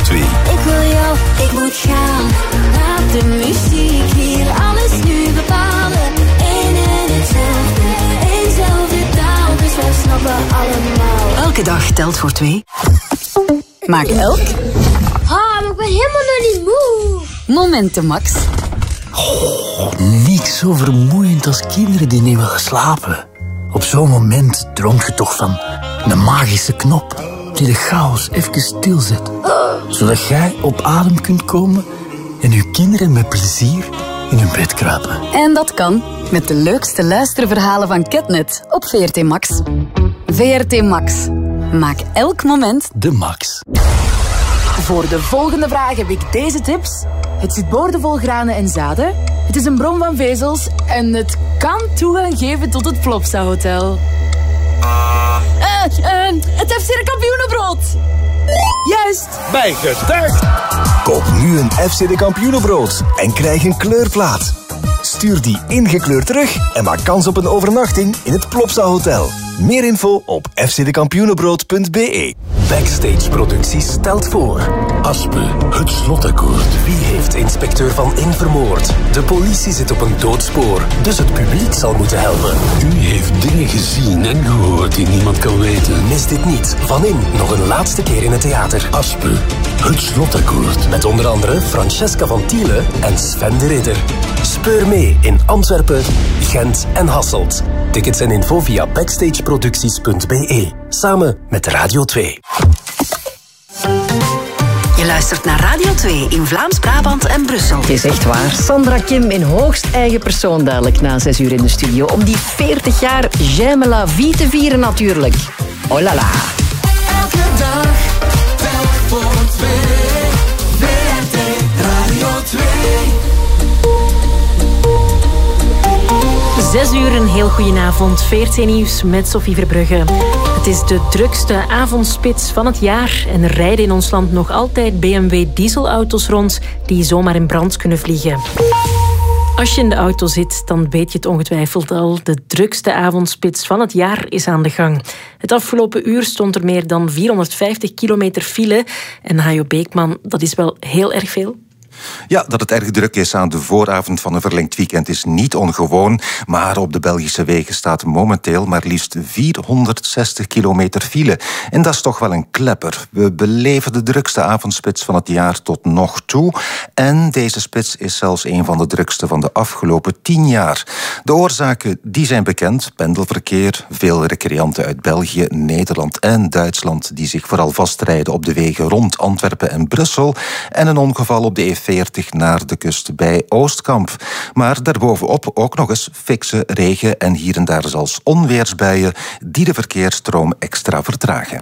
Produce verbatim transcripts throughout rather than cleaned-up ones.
twee. Ik wil jou, ik moet gaan. Laat de muziek hier alles nu bepalen. Eén en hetzelfde, eenzelfde taal. Dus wij snappen allemaal. Elke dag telt voor twee. Maak elk... Ah, maar ik ben helemaal nog niet moe. Momenten, Max. Oh, niks zo vermoeiend als kinderen die niet willen slapen. Op zo'n moment droomt je toch van een magische knop die de chaos even stilzet. Zodat jij op adem kunt komen en je kinderen met plezier in hun bed kruipen. En dat kan met de leukste luisterverhalen van Ketnet op V R T Max. V R T Max. Maak elk moment de max. Voor de volgende vraag heb ik deze tips. Het zit boordevol granen en zaden. Het is een bron van vezels en het kan toegang geven tot het Plopsa Hotel. Uh, uh, het F C de Kampioenenbrood. Juist. Bijgedacht. Koop nu een F C de Kampioenenbrood en krijg een kleurplaat. Stuur die ingekleurd terug en maak kans op een overnachting in het Plopsa Hotel. Meer info op f c de kampioenenbrood punt b e. Backstage Producties stelt voor. Aspe, het slotakkoord. Wie heeft inspecteur Van In vermoord? De politie zit op een doodspoor, dus het publiek zal moeten helpen. U heeft dingen gezien en gehoord die niemand kan weten. Mis dit niet. Van In nog een laatste keer in het theater. Aspe, het slotakkoord. Met onder andere Francesca van Thiele en Sven de Ridder. Speur mee in Antwerpen, Gent en Hasselt. Tickets en info via backstageproducties punt b e. Samen met Radio twee. Je luistert naar Radio twee in Vlaams-Brabant en Brussel. Het is echt waar. Sandra Kim in hoogst eigen persoon duidelijk na zes uur in de studio. Om die veertig jaar J'aime la vie te vieren natuurlijk. Oh la la. Elke dag telt voor twee. V R T Radio twee. Zes uur, een heel goedenavond. V R T Nieuws met Sophie Verbrugge. Het is de drukste avondspits van het jaar en er rijden in ons land nog altijd B M W dieselauto's rond die zomaar in brand kunnen vliegen. Als je in de auto zit, dan weet je het ongetwijfeld al. De drukste avondspits van het jaar is aan de gang. Het afgelopen uur stond er meer dan vierhonderdvijftig kilometer file. En Hajo Beekman, dat is wel heel erg veel. Ja, dat het erg druk is aan de vooravond van een verlengd weekend is niet ongewoon. Maar op de Belgische wegen staat momenteel maar liefst vierhonderdzestig kilometer file. En dat is toch wel een klepper. We beleven de drukste avondspits van het jaar tot nog toe. En deze spits is zelfs een van de drukste van de afgelopen tien jaar. De oorzaken die zijn bekend. Pendelverkeer, veel recreanten uit België, Nederland en Duitsland die zich vooral vastrijden op de wegen rond Antwerpen en Brussel. En een ongeval op de E veertig naar de kust bij Oostkamp. Maar daarbovenop ook nog eens fikse regen en hier en daar zelfs onweersbuien die de verkeersstroom extra vertragen.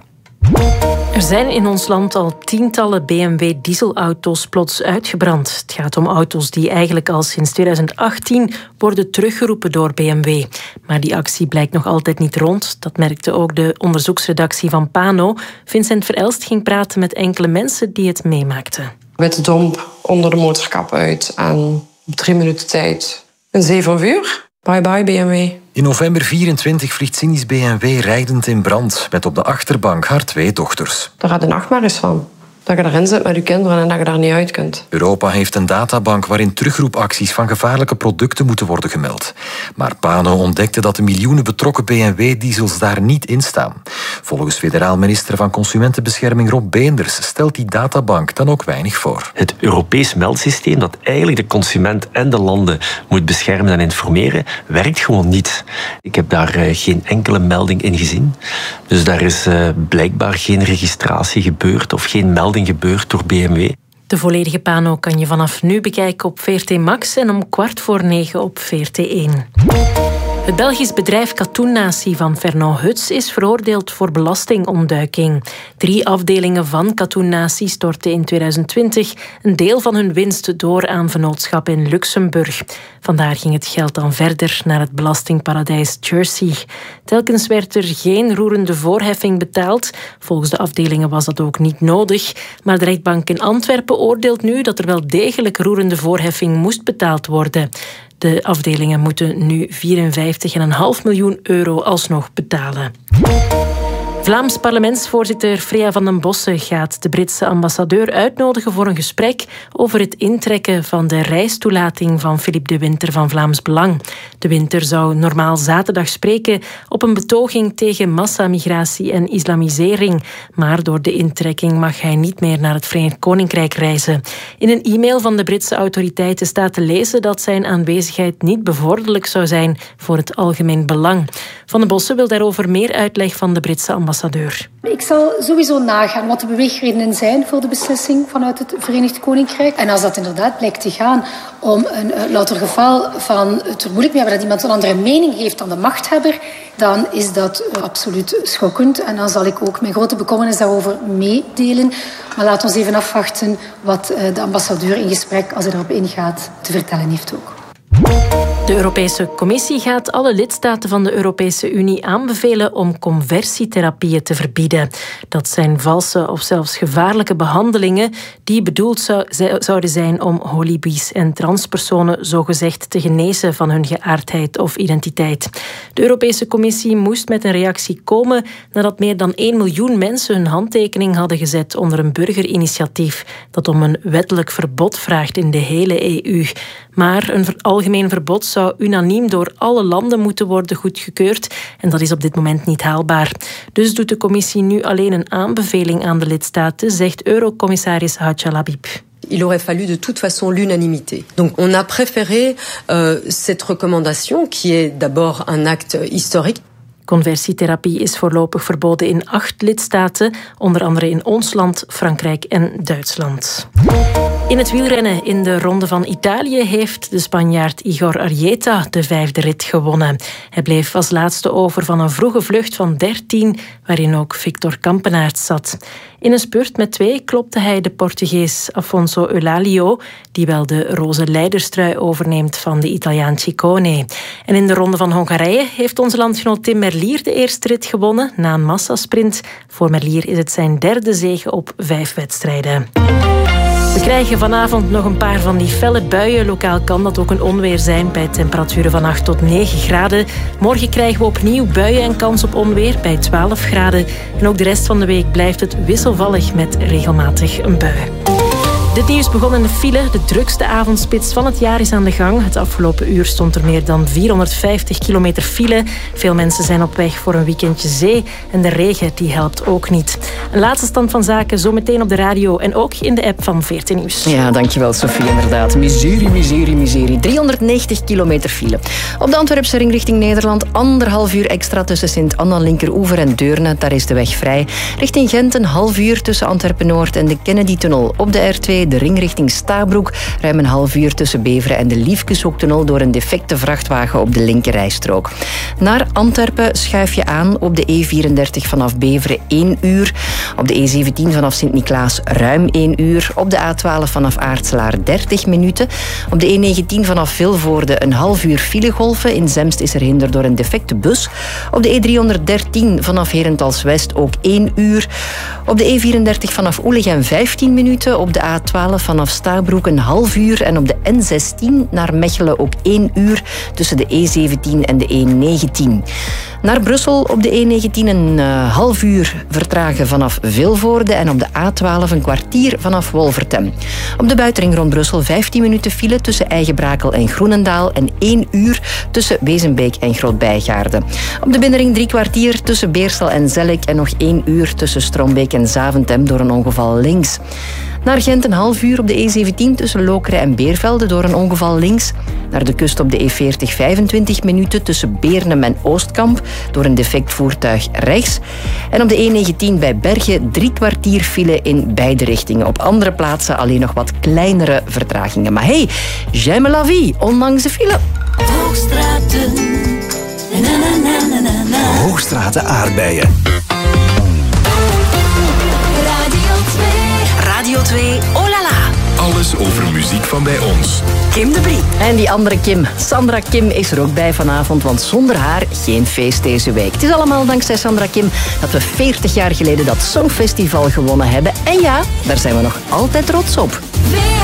Er zijn in ons land al tientallen B M W dieselauto's plots uitgebrand. Het gaat om auto's die eigenlijk al sinds tweeduizend achttien worden teruggeroepen door B M W. Maar die actie blijkt nog altijd niet rond. Dat merkte ook de onderzoeksredactie van Pano. Vincent Verelst ging praten met enkele mensen die het meemaakten. Met de domp onder de motorkap uit en op drie minuten tijd een zee van vuur. Bye bye B M W. In november vierentwintig vliegt cynisch B M W rijdend in brand met op de achterbank haar twee dochters. Daar gaat de nachtmerries van. Dat je erin zit met je kinderen en dat je daar niet uit kunt. Europa heeft een databank waarin terugroepacties van gevaarlijke producten moeten worden gemeld. Maar Pano ontdekte dat de miljoenen betrokken B M W-diesels daar niet in staan. Volgens federaal minister van Consumentenbescherming Rob Beenders stelt die databank dan ook weinig voor. Het Europees meldsysteem dat eigenlijk de consument en de landen moet beschermen en informeren, werkt gewoon niet. Ik heb daar uh, geen enkele melding in gezien. Dus daar is uh, blijkbaar geen registratie gebeurd of geen melding gebeurd door B M W. De volledige Pano kan je vanaf nu bekijken op V R T Max en om kwart voor negen op V R T één. Het Belgisch bedrijf Katoennatie van Fernand Huts is veroordeeld voor belastingontduiking. Drie afdelingen van Katoennatie stortten in tweeduizend twintig een deel van hun winst door aan vennootschappen in Luxemburg. Vandaar ging het geld dan verder naar het belastingparadijs Jersey. Telkens werd er geen roerende voorheffing betaald. Volgens de afdelingen was dat ook niet nodig. Maar de rechtbank in Antwerpen oordeelt nu dat er wel degelijk roerende voorheffing moest betaald worden. De afdelingen moeten nu vierenvijftig komma vijf miljoen euro alsnog betalen. Vlaams parlementsvoorzitter Freya van den Bossen gaat de Britse ambassadeur uitnodigen voor een gesprek over het intrekken van de reistoelating van Philippe De Winter van Vlaams Belang. De Winter zou normaal zaterdag spreken op een betoging tegen massamigratie en islamisering, maar door de intrekking mag hij niet meer naar het Verenigd Koninkrijk reizen. In een e-mail van de Britse autoriteiten staat te lezen dat zijn aanwezigheid niet bevorderlijk zou zijn voor het algemeen belang. Van den Bossen wil daarover meer uitleg van de Britse ambassadeur. Ik zal sowieso nagaan wat de beweegredenen zijn voor de beslissing vanuit het Verenigd Koninkrijk. En als dat inderdaad blijkt te gaan om een uh, louter geval van het er moeilijk mee hebben dat iemand een andere mening heeft dan de machthebber, dan is dat uh, absoluut schokkend. En dan zal ik ook mijn grote bekommernis daarover meedelen. Maar laat ons even afwachten wat uh, de ambassadeur in gesprek, als hij erop ingaat, te vertellen heeft ook. De Europese Commissie gaat alle lidstaten van de Europese Unie aanbevelen om conversietherapieën te verbieden. Dat zijn valse of zelfs gevaarlijke behandelingen die bedoeld zou, zouden zijn om holibi's en transpersonen zogezegd te genezen van hun geaardheid of identiteit. De Europese Commissie moest met een reactie komen nadat meer dan één miljoen mensen hun handtekening hadden gezet onder een burgerinitiatief dat om een wettelijk verbod vraagt in de hele E U. Maar een algemeen verbod zou unaniem door alle landen moeten worden goedgekeurd en dat is op dit moment niet haalbaar. Dus doet de commissie nu alleen een aanbeveling aan de lidstaten, zegt Eurocommissaris Hadja Labib. Il aurait fallu de toute façon l'unanimité. Donc on a préféré euh, cette recommandation qui est d'abord un acte historique. Conversietherapie is voorlopig verboden in acht lidstaten, onder andere in ons land, Frankrijk en Duitsland. In het wielrennen in de Ronde van Italië heeft de Spanjaard Igor Arrieta de vijfde rit gewonnen. Hij bleef als laatste over van een vroege vlucht van dertien, waarin ook Victor Kampenaerts zat. In een spurt met twee klopte hij de Portugees Afonso Eulalio, die wel de roze leiderstrui overneemt van de Italiaan Ciccone. En in de Ronde van Hongarije heeft onze landgenoot Tim Merlier de eerste rit gewonnen na een massasprint. Voor Merlier is het zijn derde zege op vijf wedstrijden. We krijgen vanavond nog een paar van die felle buien. Lokaal kan dat ook een onweer zijn bij temperaturen van acht tot negen graden. Morgen krijgen we opnieuw buien en kans op onweer bij twaalf graden. En ook de rest van de week blijft het wisselvallig met regelmatig een bui. Dit nieuws begon in de file. De drukste avondspits van het jaar is aan de gang. Het afgelopen uur stond er meer dan vierhonderdvijftig kilometer file. Veel mensen zijn op weg voor een weekendje zee. En de regen die helpt ook niet. Een laatste stand van zaken zometeen op de radio en ook in de app van V R T Nieuws. Ja, dankjewel Sophie, inderdaad. Miserie, miserie, miserie. driehonderdnegentig kilometer file. Op de Antwerpse ring richting Nederland anderhalf uur extra tussen Sint-Anna, Linkeroever en Deurne. Daar is de weg vrij. Richting Gent een half uur tussen Antwerpen-Noord en de Kennedy-tunnel. Op de R twee de ring richting Stabroek. Ruim een half uur tussen Beveren en de Liefkeshoektunnel door een defecte vrachtwagen op de linkerrijstrook. Naar Antwerpen schuif je aan op de E vierendertig vanaf Beveren één uur. Op de E zeventien vanaf Sint-Niklaas ruim één uur. Op de A twaalf vanaf Aartselaar dertig minuten. Op de E negentien vanaf Vilvoorde een half uur filegolven. In Zemst is er hinder door een defecte bus. Op de E driehonderddertien vanaf Herentals-West ook één uur. Op de E vierendertig vanaf Oelegem vijftien minuten. Op de A twaalf vanaf Stabroek een half uur. En op de N zestien naar Mechelen ook één uur tussen de E zeventien en de E negentien. Naar Brussel op de E negentien een uh, half uur vertragen vanaf Vilvoorde en op de A twaalf een kwartier vanaf Wolvertem. Op de buitenring rond Brussel vijftien minuten file tussen Eigenbrakel en Groenendaal en één uur tussen Wezenbeek en Grootbijgaarden. Op de binnenring drie kwartier tussen Beersel en Zellik en nog één uur tussen Strombeek en Zaventem door een ongeval links. Naar Gent een half uur op de E zeventien tussen Lokeren en Beervelde door een ongeval links. Naar de kust op de E veertig vijfentwintig minuten tussen Beernem en Oostkamp door een defect voertuig rechts. En op de E negentien bij Bergen drie kwartier file in beide richtingen. Op andere plaatsen alleen nog wat kleinere vertragingen. Maar hey, j'aime la vie, ondanks de file. Hoogstraten. Na, na, na, na, na. Hoogstraten aardbeien. Radio twee, oh la la. Alles over muziek van bij ons. Kim de Brie. En die andere Kim, Sandra Kim, is er ook bij vanavond, want zonder haar geen feest deze week. Het is allemaal dankzij Sandra Kim dat we veertig jaar geleden dat Songfestival gewonnen hebben. En ja, daar zijn we nog altijd trots op.